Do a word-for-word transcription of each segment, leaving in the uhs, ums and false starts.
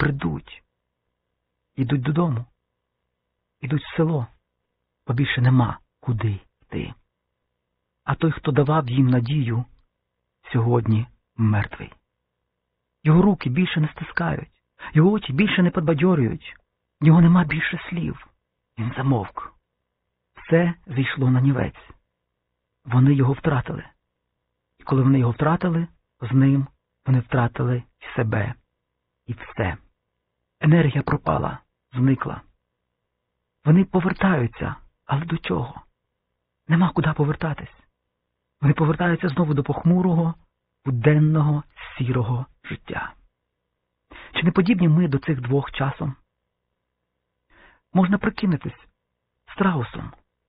бредуть. Йдуть додому. Йдуть в село, бо більше нема куди йти. А той, хто давав їм надію, сьогодні мертвий. Його руки більше не стискають, його очі більше не подбадьорюють, в нього нема більше слів. Він замовк. Все зійшло на нівець. Вони його втратили. І коли вони його втратили, з ним вони втратили і себе, і все. Енергія пропала, зникла. Вони повертаються, але до чого? Нема куди повертатись. Вони повертаються знову до похмурого, буденного, сірого життя. Чи не подібні ми до цих двох часом? Можна прикинутись страусом.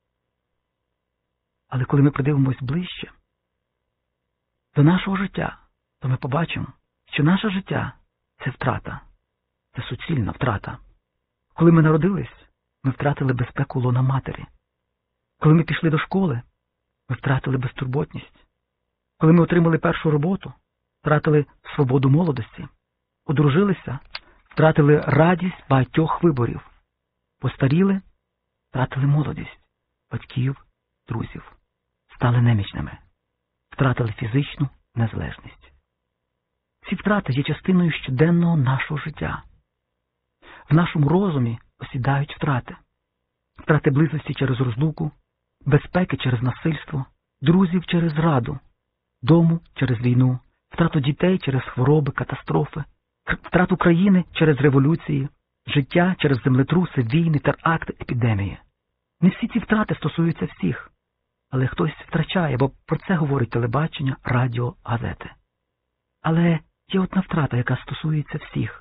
Але коли ми придивимось ближче до нашого життя, то ми побачимо, що наше життя – це втрата, це суцільна втрата. Коли ми народились, ми втратили безпеку лона матері. Коли ми пішли до школи, ми втратили безтурботність. Коли ми отримали першу роботу, втратили свободу молодості. Одружилися, втратили радість багатьох виборів. Постаріли, втратили молодість, батьків, друзів. Стали немічними. Втратили фізичну незалежність. Ці втрати є частиною щоденного нашого життя. В нашому розумі осідають втрати. Втрати близості через розлуку, безпеки через насильство, друзів через зраду, дому через війну, втрату дітей через хвороби, катастрофи, втрату країни через революції, життя через землетруси, війни, теракти, епідемії. Не всі ці втрати стосуються всіх, але хтось втрачає, бо про це говорить телебачення, радіо, газети. Але є одна втрата, яка стосується всіх.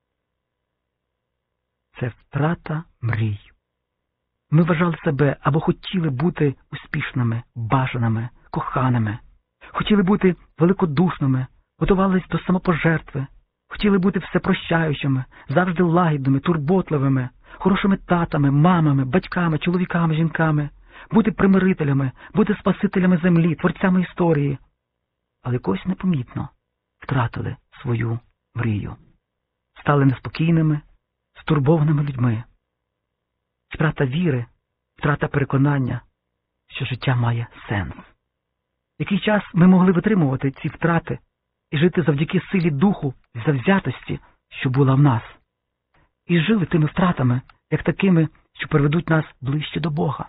Це втрата мрій. Ми вважали себе або хотіли бути успішними, бажаними, коханими, хотіли бути великодушними, готувались до самопожертви, хотіли бути всепрощаючими, завжди лагідними, турботливими, хорошими татами, мамами, батьками, чоловіками, жінками, бути примирителями, бути спасителями землі, творцями історії. Але якось непомітно втратили свою мрію. Стали неспокійними, стурбованими людьми. Втрата віри, втрата переконання, що життя має сенс. Який час ми могли витримувати ці втрати і жити завдяки силі духу і завзятості, що була в нас. І жили тими втратами, як такими, що приведуть нас ближче до Бога.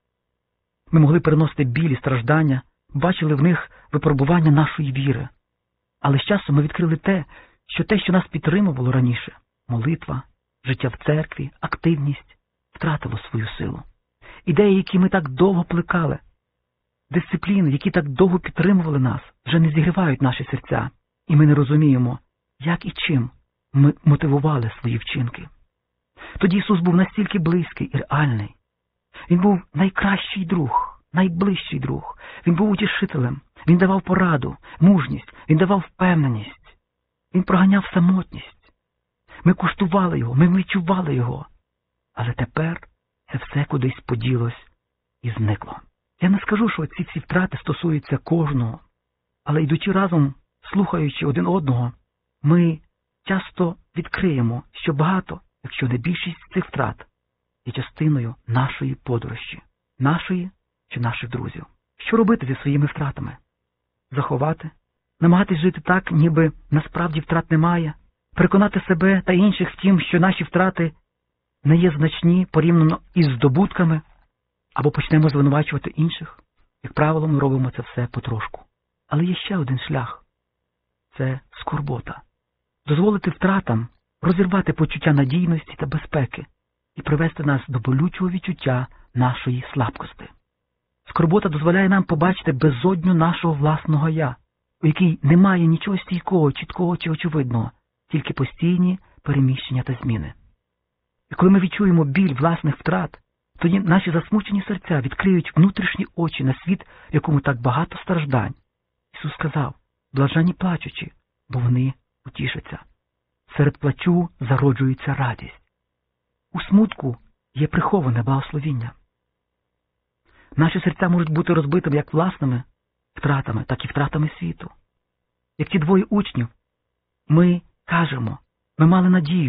Ми могли переносити біль і страждання, бачили в них випробування нашої віри. Але з часом ми відкрили те, що те, що нас підтримувало раніше – молитва, життя в церкві, активність – втратило свою силу. Ідеї, які ми так довго плекали, дисципліни, які так довго підтримували нас, вже не зігрівають наші серця, і ми не розуміємо, як і чим ми мотивували свої вчинки. Тоді Ісус був настільки близький і реальний. Він був найкращий друг, найближчий друг. Він був утішителем. Він давав пораду, мужність. Він давав впевненість. Він проганяв самотність. Ми куштували його, ми відчували його. Але тепер це все кудись поділось і зникло. Я не скажу, що ці всі втрати стосуються кожного. Але йдучи разом, слухаючи один одного, ми часто відкриємо, що багато, якщо не більшість цих втрат, є частиною нашої подорожі, нашої чи наших друзів. Що робити зі своїми втратами? Заховати? Намагатись жити так, ніби насправді втрат немає? Переконати себе та інших в тім, що наші втрати не є значні порівняно із здобутками? Або почнемо звинувачувати інших? Як правило, ми робимо це все потрошку. Але є ще один шлях. Це скорбота. Дозволити втратам розірвати почуття надійності та безпеки і привести нас до болючого відчуття нашої слабкості. Скорбота дозволяє нам побачити безодню нашого власного «я», у якій немає нічого стійкого, чіткого чи очевидного, тільки постійні переміщення та зміни. І коли ми відчуємо біль власних втрат, тоді наші засмучені серця відкриють внутрішні очі на світ, в якому так багато страждань. Ісус сказав: «Блаженні плачучі, бо вони утішаться». Серед плачу зароджується радість. У смутку є приховане благословіння. Наші серця можуть бути розбитими як власними втратами, так і втратами світу. Як ті двоє учнів, ми кажемо, ми мали надію,